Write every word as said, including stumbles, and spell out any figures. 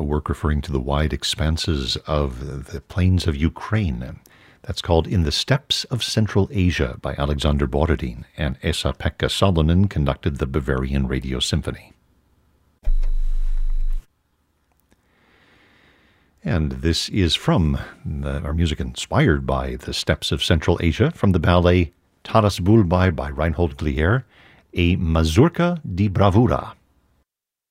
a work referring to the wide expanses of the plains of Ukraine. That's called In the Steppes of Central Asia by Alexander Borodin, and Esa-Pekka Salonen conducted the Bavarian Radio Symphony. And this is from the, our music inspired by the steppes of Central Asia, from the ballet Taras Bulbai by Reinhold Glier, a mazurka di bravura.